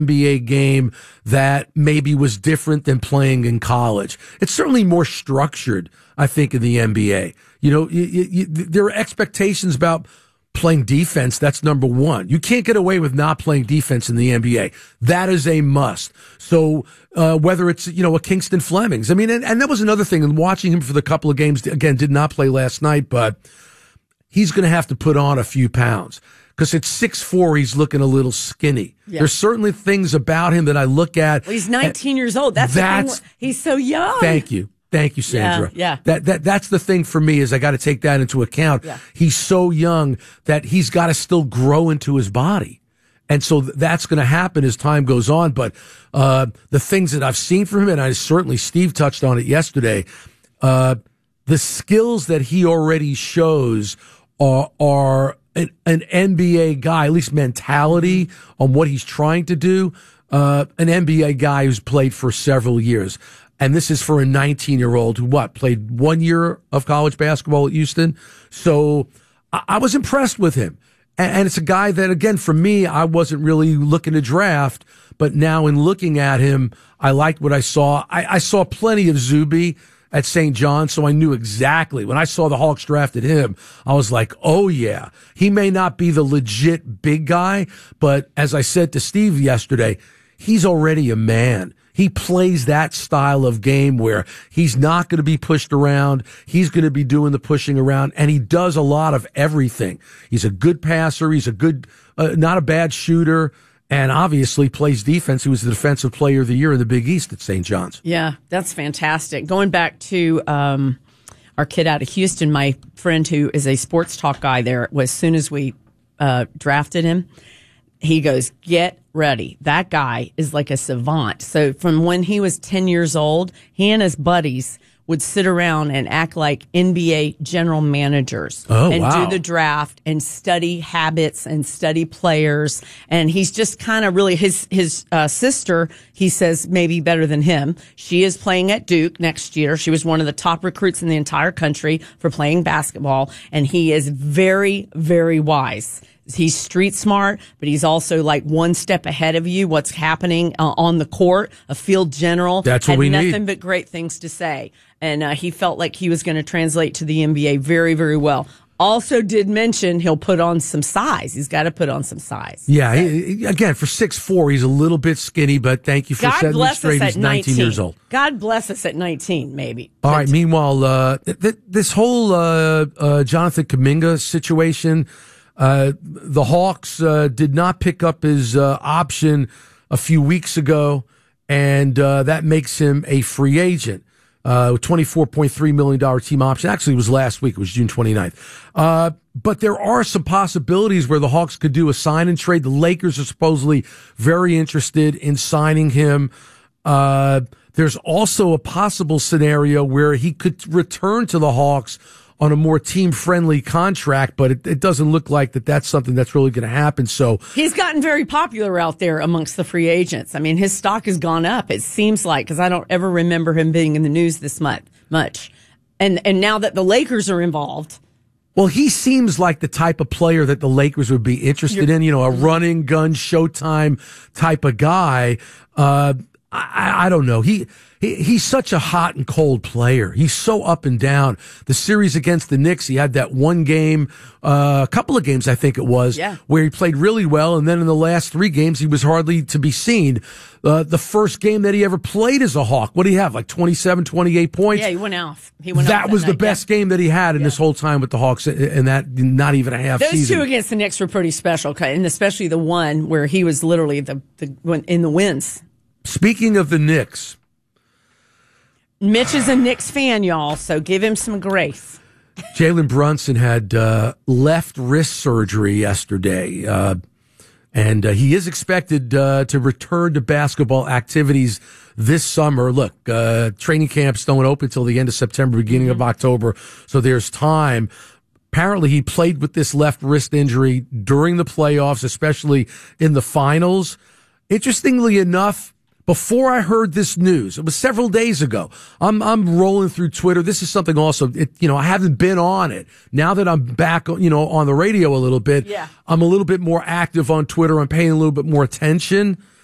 NBA game that maybe was different than playing in college. It's certainly more structured, I think, in the NBA. There are expectations about playing defense. That's number one. You can't get away with not playing defense in the NBA. That is a must. So, whether it's, a Kingston Flemings, and that was another thing, and watching him for the couple of games, again, did not play last night, but he's going to have to put on a few pounds. Because at 6'4", he's looking a little skinny. Yeah. There's certainly things about him that I look at. Well, he's 19 years old. That's the thing. He's so young. Thank you, Sandra. Yeah. That's the thing for me, is I got to take that into account. Yeah. He's so young that he's got to still grow into his body. And so that's going to happen as time goes on. But the things that I've seen from him, and Steve touched on it yesterday, the skills that he already shows are an NBA guy, at least mentality on what he's trying to do, an NBA guy who's played for several years. And this is for a 19-year-old who played 1 year of college basketball at Houston. So I was impressed with him. And it's a guy that, again, for me, I wasn't really looking to draft, but now in looking at him, I liked what I saw. I saw plenty of Zuby at St. John, so I knew exactly. When I saw the Hawks drafted him, I was like, oh yeah. He may not be the legit big guy, but as I said to Steve yesterday, he's already a man. He plays that style of game where he's not going to be pushed around. He's going to be doing the pushing around, and he does a lot of everything. He's a good passer. He's a good, not a bad shooter. And obviously plays defense. He was the defensive player of the year in the Big East at St. John's. Yeah, that's fantastic. Going back to our kid out of Houston, my friend who is a sports talk guy there, as soon as we drafted him, he goes, get ready. That guy is like a savant. So from when he was 10 years old, he and his buddies would sit around and act like NBA general managers do the draft and study habits and study players. And he's just kind of really his sister, he says, maybe better than him. She is playing at Duke next year. She was one of the top recruits in the entire country for playing basketball. And he is very, very wise. He's street smart, but he's also like one step ahead of you. What's happening on the court? A field general. That's what we need. Had nothing but great things to say, and he felt like he was going to translate to the NBA very, very well. Also, did mention he'll put on some size. He's got to put on some size. Yeah, again, for 6'4", he's a little bit skinny, but thank you for setting me straight. He's 19 years old. God bless us at 19, maybe. All right. Meanwhile, this whole Jonathan Kuminga situation. The Hawks did not pick up his option a few weeks ago, and that makes him a free agent. $24.3 million team option. Actually, it was last week. It was June 29th. But there are some possibilities where the Hawks could do a sign and trade. The Lakers are supposedly very interested in signing him. There's also a possible scenario where he could return to the Hawks on a more team-friendly contract, but it doesn't look like that's something that's really going to happen. So he's gotten very popular out there amongst the free agents. I mean, his stock has gone up, it seems like, because I don't ever remember him being in the news this much. And now that the Lakers are involved. Well, he seems like the type of player that the Lakers would be interested in, a running gun, Showtime type of guy. I don't know. He's such a hot and cold player. He's so up and down. The series against the Knicks, he had that one game, a couple of games, I think it was, where he played really well. And then in the last 3 games, he was hardly to be seen. The first game that he ever played as a Hawk, what did he have? Like 27, 28 points? Yeah, he went off. That was the best game that he had in this whole time with the Hawks, and that not even a half season. Those 2 against the Knicks were pretty special, and especially the one where he was literally in the wins. Speaking of the Knicks, Mitch is a Knicks fan, y'all, so give him some grace. Jalen Brunson had left wrist surgery yesterday, and he is expected to return to basketball activities this summer. Look, training camps don't open until the end of September, beginning of October, so there's time. Apparently, he played with this left wrist injury during the playoffs, especially in the finals. Interestingly enough, before I heard this news, it was several days ago. I'm rolling through Twitter. This is something also, I haven't been on it. Now that I'm back, on the radio a little bit, I'm a little bit more active on Twitter. I'm paying a little bit more attention.